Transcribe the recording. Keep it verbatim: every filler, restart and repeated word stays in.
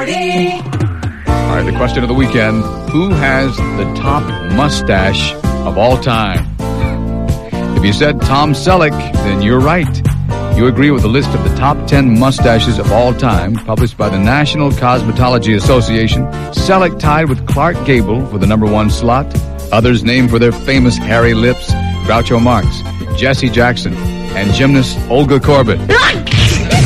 Artie. All right, the question of the weekend. Who has the top mustache of all time? If you said Tom Selleck, then you're right. You agree with the list of the top ten mustaches of all time, published by the National Cosmetology Association. Selleck tied with Clark Gable for the number one slot. Others named for their famous hairy lips, Groucho Marx, Jesse Jackson, and gymnast Olga Korbut.